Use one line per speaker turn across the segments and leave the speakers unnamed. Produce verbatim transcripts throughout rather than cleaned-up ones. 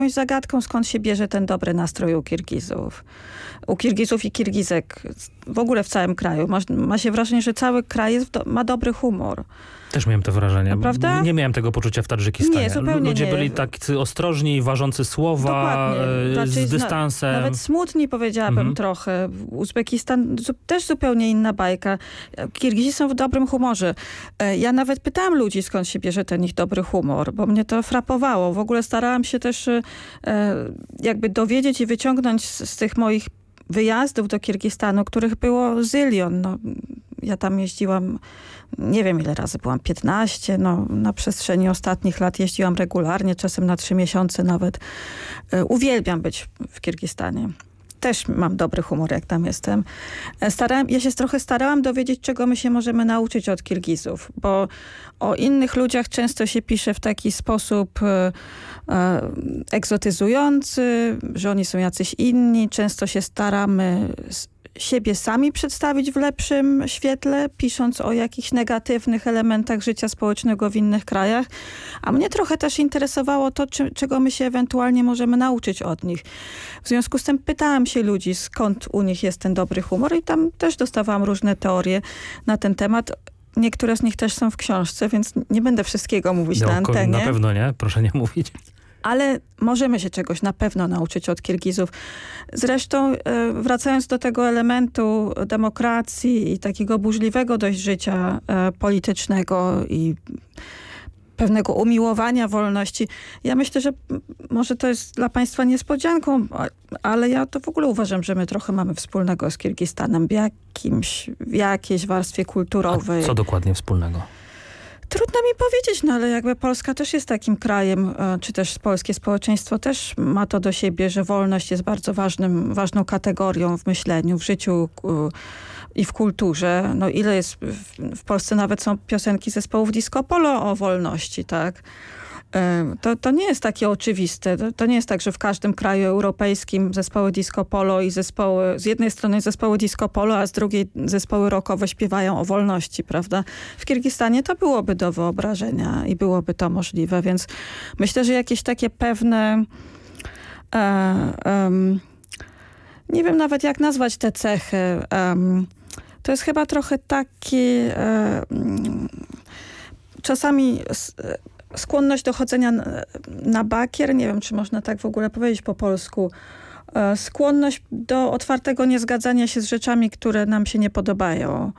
zagadką, skąd się bierze ten dobry nastrój u Kirgizów. U Kirgizów i Kirgizek w ogóle w całym kraju. Ma, ma się wrażenie, że cały kraj jest, ma dobry humor.
Też miałem to wrażenie.
Prawda?
Nie miałem tego poczucia w Tadżykistanie.
Nie, zupełnie
Ludzie
nie.
byli tacy ostrożni, ważący słowa,
Dokładnie.
e,
Raczej
z dystansem.
Nawet smutni, powiedziałabym,
Mhm.
trochę. Uzbekistan zu- też zupełnie inna bajka. Kirgizi są w dobrym humorze. E, Ja nawet pytałam ludzi, skąd się bierze ten ich dobry humor, bo mnie to frapowało. W ogóle starałam się też e, jakby dowiedzieć i wyciągnąć z, z tych moich wyjazdów do Kirgistanu, których było zylion. No, ja tam jeździłam, nie wiem ile razy, byłam piętnaście, no, na przestrzeni ostatnich lat jeździłam regularnie, czasem na trzy miesiące nawet. E, Uwielbiam być w Kirgistanie. Też mam dobry humor, jak tam jestem. E, Starałem, ja się trochę starałam dowiedzieć, czego my się możemy nauczyć od Kirgizów, bo o innych ludziach często się pisze w taki sposób e, e, egzotyzujący, że oni są jacyś inni. Często się staramy s- siebie sami przedstawić w lepszym świetle, pisząc o jakichś negatywnych elementach życia społecznego w innych krajach. A mnie trochę też interesowało to, czy, czego my się ewentualnie możemy nauczyć od nich. W związku z tym pytałam się ludzi, skąd u nich jest ten dobry humor i tam też dostawałam różne teorie na ten temat. Niektóre z nich też są w książce, więc nie będę wszystkiego mówić
No,
na
ko-
antenie.
na pewno nie, proszę nie mówić.
Ale możemy się czegoś na pewno nauczyć od Kirgizów. Zresztą e, wracając do tego elementu demokracji i takiego burzliwego dość życia e, politycznego i pewnego umiłowania wolności. Ja myślę, że m- może to jest dla państwa niespodzianką, a- ale ja to w ogóle uważam, że my trochę mamy wspólnego z Kirgistanem w jakimś, w jakiejś warstwie kulturowej.
A co dokładnie wspólnego?
Trudno mi powiedzieć, no ale jakby Polska też jest takim krajem, e, czy też polskie społeczeństwo też ma to do siebie, że wolność jest bardzo ważnym, ważną kategorią w myśleniu, w życiu e, i w kulturze. No ile jest, w, w Polsce nawet są piosenki zespołów disco polo o wolności, tak? E, To, to nie jest takie oczywiste. To, to nie jest tak, że w każdym kraju europejskim zespoły disco polo i zespoły, z jednej strony zespoły disco polo, a z drugiej zespoły rockowe śpiewają o wolności, prawda? W Kirgistanie to byłoby do wyobrażenia i byłoby to możliwe, więc myślę, że jakieś takie pewne e, em, nie wiem nawet jak nazwać te cechy. Em, to jest chyba trochę taki e, mm, czasami s- skłonność do chodzenia na, na bakier, nie wiem, czy można tak w ogóle powiedzieć po polsku, e, skłonność do otwartego niezgadzania się z rzeczami, które nam się nie podobają.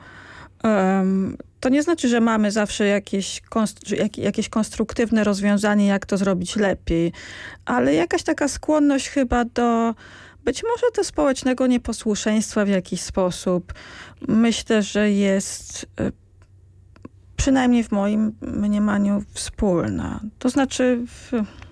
Em, to nie znaczy, że mamy zawsze jakieś, konstru- jak, jakieś konstruktywne rozwiązanie, jak to zrobić lepiej, ale jakaś taka skłonność chyba do być może do społecznego nieposłuszeństwa w jakiś sposób. Myślę, że jest e, przynajmniej w moim mniemaniu wspólna. To znaczy w...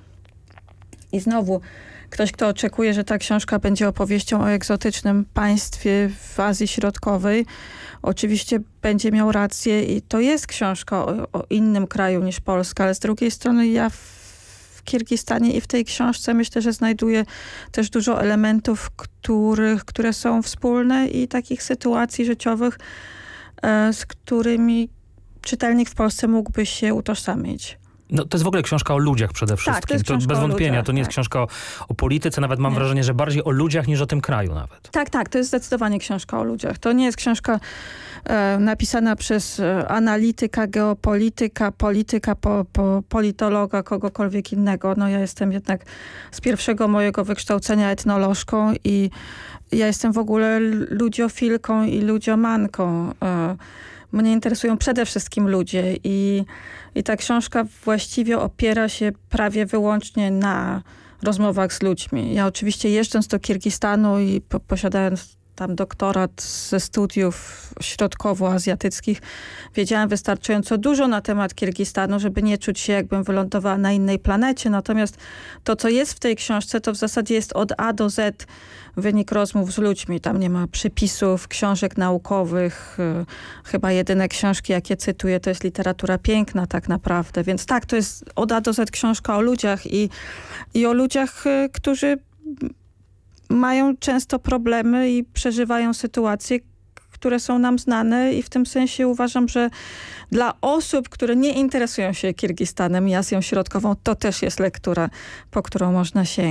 i znowu ktoś, kto oczekuje, że ta książka będzie opowieścią o egzotycznym państwie w Azji Środkowej, oczywiście będzie miał rację i to jest książka o, o innym kraju niż Polska, ale z drugiej strony ja w w Kirgistanie i w tej książce myślę, że znajduję też dużo elementów, których, które są wspólne i takich sytuacji życiowych, e, z którymi czytelnik w Polsce mógłby się utożsamić.
No, to jest w ogóle książka o ludziach przede wszystkim.
to jest książka
bez
o
wątpienia.
ludziach,
to nie jest
tak.
książka o, o polityce. Nawet mam
Nie.
wrażenie, że bardziej o ludziach niż o tym kraju nawet.
Tak, tak, to jest zdecydowanie książka o ludziach. To nie jest książka e, napisana przez e, analityka, geopolityka, polityka, po, po, politologa, kogokolwiek innego. No ja jestem jednak z pierwszego mojego wykształcenia etnolożką i ja jestem w ogóle ludziofilką i ludziomanką. E, Mnie interesują przede wszystkim ludzie i, i ta książka właściwie opiera się prawie wyłącznie na rozmowach z ludźmi. Ja oczywiście jeżdżąc do Kirgistanu i po, posiadając tam doktorat ze studiów środkowoazjatyckich, wiedziałam wystarczająco dużo na temat Kirgistanu, żeby nie czuć się, jakbym wylądowała na innej planecie. Natomiast to, co jest w tej książce, to w zasadzie jest od A do Z wynik rozmów z ludźmi. Tam nie ma przypisów, książek naukowych. Chyba jedyne książki, jakie cytuję, to jest literatura piękna tak naprawdę. Więc tak, to jest od A do Z książka o ludziach i, i o ludziach, którzy mają często problemy i przeżywają sytuacje, które są nam znane i w tym sensie uważam, że dla osób, które nie interesują się Kirgistanem i Azją Środkową, to też jest lektura, po którą można sięgnąć.